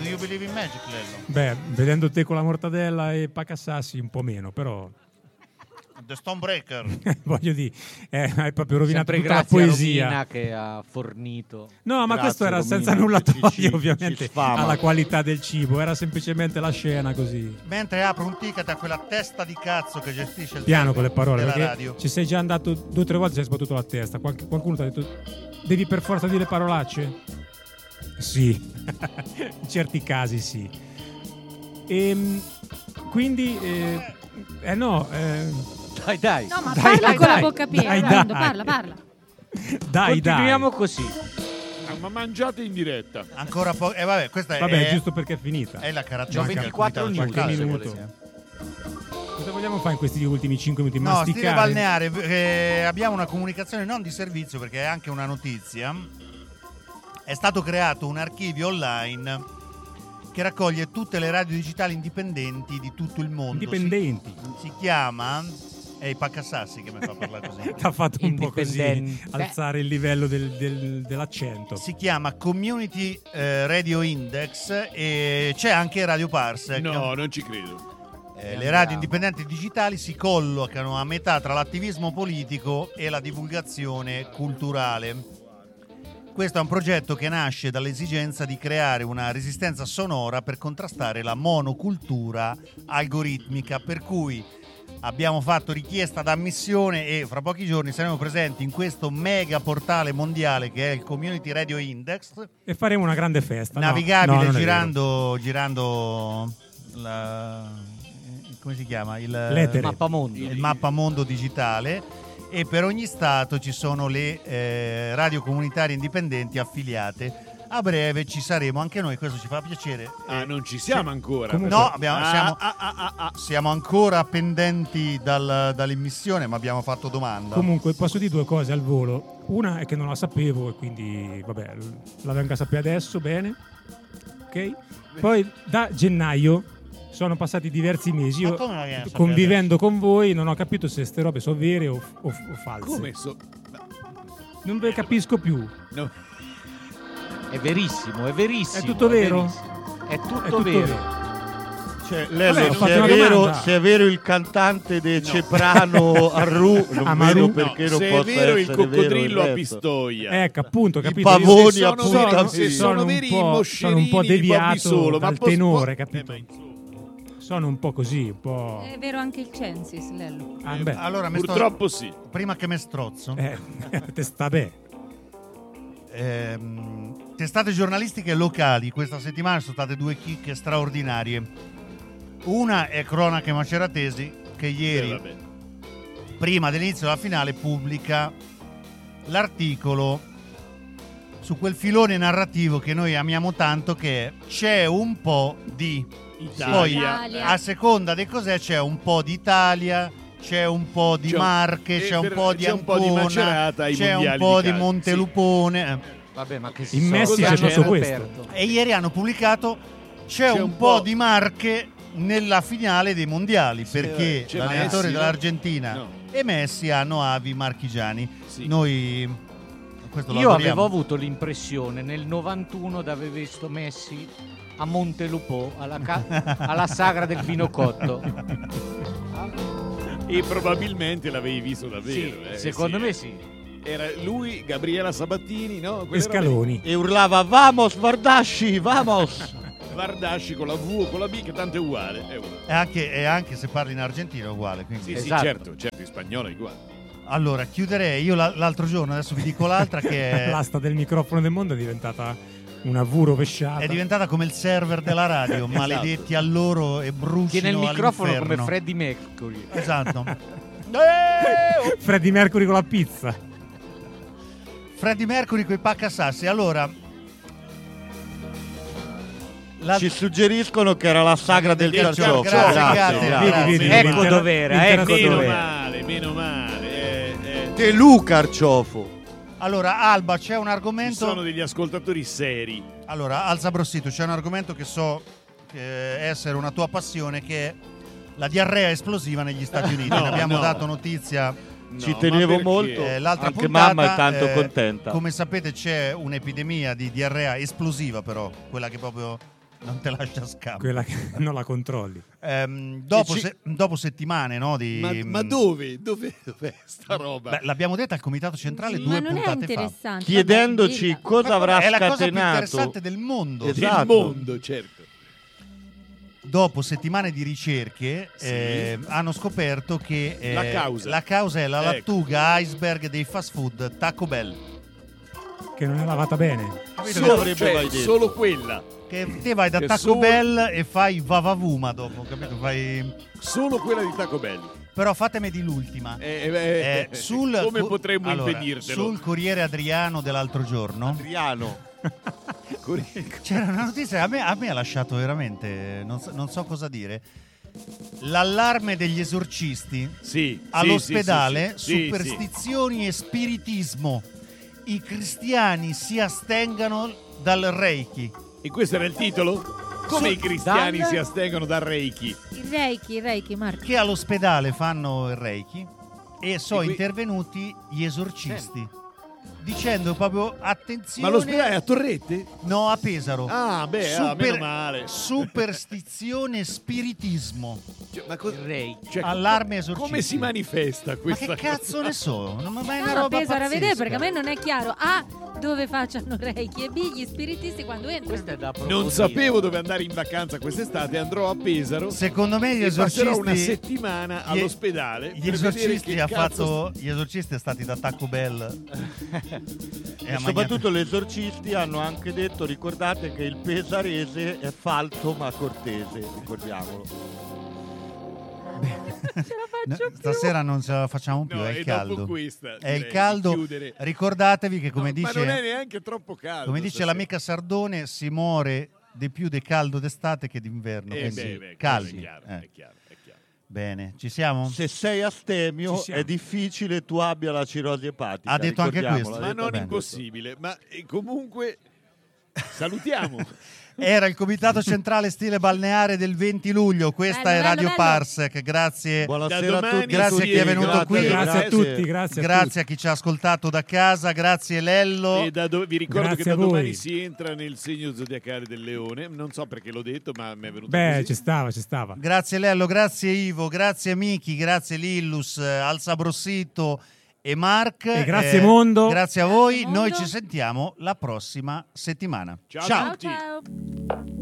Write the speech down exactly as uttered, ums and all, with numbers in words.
Do you believe in magic, Lello? Beh, vedendo te con la mortadella e Pacassassi un po' meno, però The Stonebreaker. voglio dire, eh, hai proprio rovinato Sempre tutta la grazie a poesia. Romina che ha fornito. No, ma Grazie, questo era Romina, senza nulla che ci- togliere ci- ovviamente ci sfama. alla qualità del cibo, era semplicemente la scena così. Mentre apro un ticket a quella testa di cazzo che gestisce il Piano tempo con le parole, della perché radio. ci sei già andato due o tre volte, ci hai sbattuto la testa. Qualche- qualcuno ti ha detto devi per forza dire parolacce? Sì, in certi casi sì. Ehm, quindi, eh, eh no, eh, Dai, dai. No, ma Dai, parla dai, con dai. la bocca piena. Dai, Armando, dai. parla, parla. dai, Continuiamo dai. così. Ah, ma mangiate in diretta. Ancora poco. Eh, vabbè, questa Vabbè, è, giusto perché è finita. è la C'ho caratteristica del ventiquattro comitato minuti, centrale, se se volete. volete. Cosa vogliamo fare in questi ultimi cinque minuti? No, stile Masticare? balneare, eh, abbiamo una comunicazione non di servizio perché è anche una notizia. È stato creato un archivio online che raccoglie tutte le radio digitali indipendenti di tutto il mondo. Indipendenti. Si, si chiama... È i Pacassassi che mi fa parlare così. Ti ha fatto un po' così Indipendente. alzare il livello del- del- dell'accento. Si chiama Community eh, Radio Index e c'è anche Radio Parsec. No, non ci credo. Eh, le radio indipendenti digitali si collocano a metà tra l'attivismo politico e la divulgazione culturale. Questo è un progetto che nasce dall'esigenza di creare una resistenza sonora per contrastare la monocultura algoritmica, per cui abbiamo fatto richiesta d'ammissione e fra pochi giorni saremo presenti in questo mega portale mondiale che è il Community Radio Index, E faremo una grande festa. No, navigabile no, non è girando, girando la, come si chiama? Il, L'etere. Mappamondo. il mappamondo digitale, e per ogni stato ci sono le eh, radio comunitarie indipendenti affiliate. A breve ci saremo anche noi, questo ci fa piacere. Ah, non ci siamo ancora. Comunque- No, abbiamo- Ah, siamo, ah, ah, ah, ah. siamo ancora pendenti dal- dall'immissione, ma abbiamo fatto domanda. Comunque posso dire due cose al volo. Una è che non la sapevo e quindi vabbè, la vengo a sapere adesso, bene. Ok? Poi da gennaio sono passati diversi mesi. Ma Io come la viene a sapere convivendo con voi non ho capito se queste robe sono vere o, o- o false. Come so? Non ve capisco più. No. È verissimo, è verissimo. È tutto vero? verissimo. È tutto, È tutto vero. vero. Cioè, Vabbè, Lello, ho fatto se, è una vero, domanda. se è vero il cantante de Ceprano Arru, non Amaru? vedo perché No, non se è possa vero il essere vero coccodrillo a resto. Pistoia. Ecco, appunto, I capito? Io pavoni se sono- a sono- punta se sì. sono un veri i po', sono un po' moscerini di Bobby deviato Solo, ma dal pos- tenore, eh, capito? ma insomma. Sono un po' così, un po'... È vero anche il Censis, Lello. Ah, beh, Allora, me sto- Purtroppo sì. prima che me strozzo, eh, te sta bene. ehm, testate giornalistiche locali questa settimana sono state due chicche straordinarie. Una è Cronache Maceratesi, che ieri, Eh, vabbè. prima dell'inizio della finale, pubblica l'articolo su quel filone narrativo che noi amiamo tanto, che è C'è un po' di... Poi, Italia. a seconda di cos'è, c'è un po' di Italia, c'è un po' di C'è un- Marche, e c'è un per- po' di c'è un po' di Ancona, Macerata ai c'è un mondiali po' di di calcio. Montelupone. eh. Vabbè, ma che In Messi soldi c'è hanno tutto questo. scoperto? E ieri hanno pubblicato C'è, C'è un, un po' po' di Marche nella finale dei mondiali, perché c'è l'allenatore Messi, no? dell'Argentina No. e Messi hanno avi marchigiani. Sì. Noi questo lo Io adoriamo. avevo avuto l'impressione nel novantuno di aver visto Messi a Montelupò alla, ca- alla sagra del vino cotto. E probabilmente l'avevi visto davvero. Sì, eh, secondo sì. me sì. Era lui, Gabriela Sabattini, no? E Quelle robe. Scaloni. E urlava vamos Vardasci, vamos. Vardasci con la V o con la B, che tanto è uguale. È uguale. E anche, e anche se parli in argentino è uguale. Quindi. Sì, Esatto. sì, certo, certo, in spagnolo è uguale. Allora, chiuderei io la- l'altro giorno, adesso vi dico l'altra, che è, L'asta del microfono del mondo è diventata una V rovesciata. è diventata come il server della radio, maledetti a loro e brucino Tiene il microfono come all'inferno. Freddie Mercury. Esatto. Freddie Mercury con la pizza. Freddie Mercury coi Pacassassi. Allora, la- Ci suggeriscono che era la sagra del Grazie, carciofo. grazie, Grazie, grazie. grazie. Vedi, vedi, Ecco l'intera- dov'era, l'intera ecco storia. Meno dov'era. male, meno male. eh, eh. Che Lu carciofo. allora, Alba, c'è un Ci argomento. sono degli ascoltatori seri. Allora, Alza Brossito, c'è un argomento che so eh, essere una tua passione, che è la diarrea esplosiva negli Stati Uniti. No, Ne abbiamo no. dato notizia No, Ci ma tenevo perché? molto. eh, l'altra Anche puntata. mamma è tanto eh, contenta. Come sapete c'è un'epidemia di diarrea esplosiva, però, quella che proprio non te lascia scampo. Quella che non la controlli. Ehm, dopo, ci- se- dopo settimane, no, di... Ma, ma dove? Dove? Dov'è sta roba? Beh, l'abbiamo detta al Comitato Centrale Ma due non è puntate fa. interessante. Chiedendoci Vabbè, cosa Ma avrà è la cosa più scatenato. interessante del mondo. Esatto. Il esatto. mondo, certo. Dopo settimane di ricerche Sì. eh, hanno scoperto che eh, La causa. la causa è la Ecco. lattuga iceberg dei fast food Taco Bell. Che non è lavata bene. Capito? Solo, avrebbe cioè, mai detto. solo quella. Che te vai da Che Taco solo- Bell e fai vavavuma dopo, capito? Fai... Solo quella di Taco Bell. Però fatemi di l'ultima. Eh, eh, Eh, sul come co- potremmo allora, impedirtelo? Sul Corriere Adriano dell'altro giorno Adriano. c'era una notizia che a me, a me ha lasciato veramente, non so, non so cosa dire. L'allarme degli esorcisti Sì, all'ospedale, sì, sì, sì, sì, superstizioni e spiritismo. I cristiani si astengano dal Reiki. sì. E questo era il titolo? Come Su- i cristiani dal- si astengono dal Reiki? Il Reiki, il Reiki, Marco. Che all'ospedale fanno il Reiki e sono E qui- intervenuti gli esorcisti dicendo proprio attenzione. Ma l'ospedale è a Torrette? No, a Pesaro. Ah, beh, ah, meno male. Superstizione e spiritismo. Cioè, ma co- Il Ray. cioè, Allarme co- esorcisti. Come si manifesta Ma questa che cazzo cosa? ne so? Non è mai una No, roba Pesaro a vedere pazzesca. perché a me non è chiaro. A, dove facciano Reiki e B, gli spiritisti quando entrano. Questo è da Non approfondire. sapevo dove andare in vacanza quest'estate, andrò a Pesaro Secondo me gli e passerò una esorcisti settimana gli- all'ospedale. Gli per vedere esorcisti che ha cazzo fatto gli esorcisti è stati da Taco Bell. E ha soprattutto gli esorcisti hanno anche detto, ricordate che il pesarese è falto ma cortese, ricordiamolo. No, stasera non ce la facciamo più, No, è e il dopo caldo. questa, È il direi, caldo. di chiudere. Ricordatevi che come No, dice ma non è neanche troppo caldo. come dice stasera. l'amica Sardone, si muore di più di caldo d'estate che d'inverno. Eh, Quindi beh, beh, caldi. È chiaro, Eh. è chiaro, è chiaro. Bene, ci siamo? Se sei astemio Ci siamo. è difficile tu abbia la cirrosi epatica. Ha detto anche ricordiamolo, questo. ha Ma detto non bene. impossibile. Ma eh, comunque salutiamo. Era il comitato centrale stile balneare del venti luglio. Questa Bello, è bello, Radio bello. Parsec. Grazie. Buonasera Da a domani tutti. Grazie a chi è venuto grazie, qui. Grazie a tutti, grazie a Grazie tutti. a chi ci ha ascoltato da casa. Grazie Lello. E da do- vi ricordo Grazie che da a voi. domani si entra nel segno zodiacale del leone. Non so perché l'ho detto, ma mi è venuto Beh, così. ci stava, ci stava. Grazie Lello, grazie Ivo, grazie Miki, grazie Lillus, eh, Al Sabrossito e Mark. E grazie, mondo. Grazie a voi. Grazie, Noi mondo. ci sentiamo la prossima settimana. Ciao a Ciao tutti. ciao.